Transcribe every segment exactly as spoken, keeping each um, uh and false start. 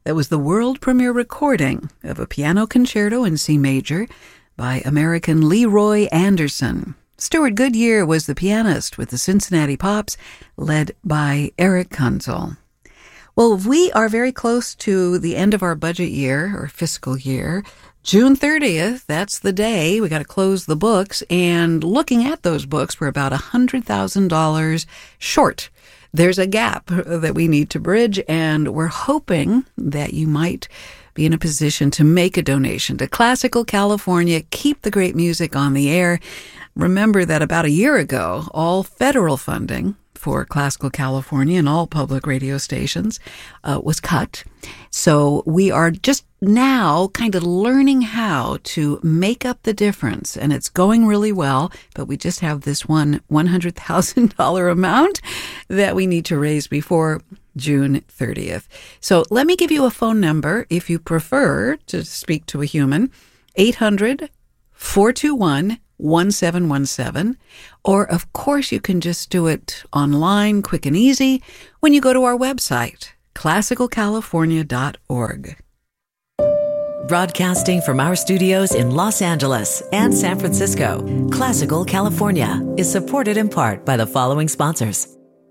That was the world premiere recording of a piano concerto in C major by American Leroy Anderson. Stuart Goodyear was the pianist with the Cincinnati Pops, led by Eric Kunzel. Well, we are very close to the end of our budget year, or fiscal year. June thirtieth, that's the day. We got to close the books, and looking at those books, we're about one hundred thousand dollars short. There's a gap that we need to bridge, and we're hoping that you might be in a position to make a donation to Classical California. Keep the great music on the air. Remember that about a year ago, all federal funding for Classical California and all public radio stations uh, was cut. So we are just now kind of learning how to make up the difference, and it's going really well, but we just have this one one hundred thousand dollars amount that we need to raise before June thirtieth. So let me give you a phone number if you prefer to speak to a human, eight hundred, four two one, one seven one seven, or of course you can just do it online, quick and easy, when you go to our website, classical california dot org. Broadcasting from our studios in Los Angeles and San Francisco, Classical California is supported in part by the following sponsors.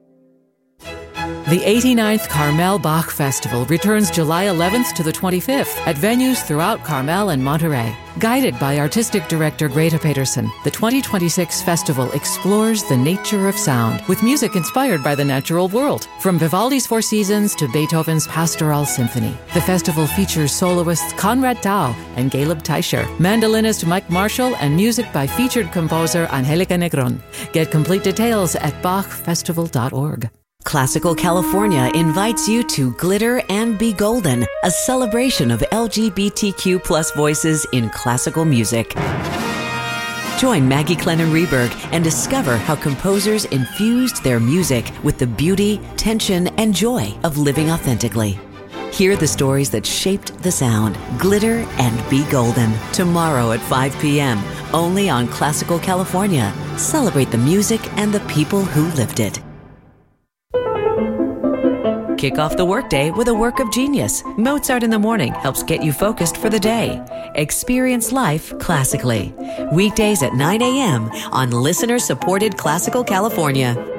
The eighty-ninth Carmel Bach Festival returns July eleventh to the twenty-fifth at venues throughout Carmel and Monterey. Guided by Artistic Director Greta Peterson, the twenty twenty-six festival explores the nature of sound with music inspired by the natural world. From Vivaldi's Four Seasons to Beethoven's Pastoral Symphony, the festival features soloists Conrad Tao and Caleb Teicher, mandolinist Mike Marshall, and music by featured composer Angelica Negron. Get complete details at bach festival dot org. Classical California invites you to Glitter and Be Golden, a celebration of L G B T Q plus voices in classical music. Join Maggie Clennon Reberg and discover how composers infused their music with the beauty, tension, and joy of living authentically. Hear the stories that shaped the sound. Glitter and Be Golden, tomorrow at five p.m., only on Classical California. Celebrate the music and the people who lived it. Kick off the workday with a work of genius. Mozart in the Morning helps get you focused for the day. Experience life classically. Weekdays at nine a.m. on listener-supported Classical California.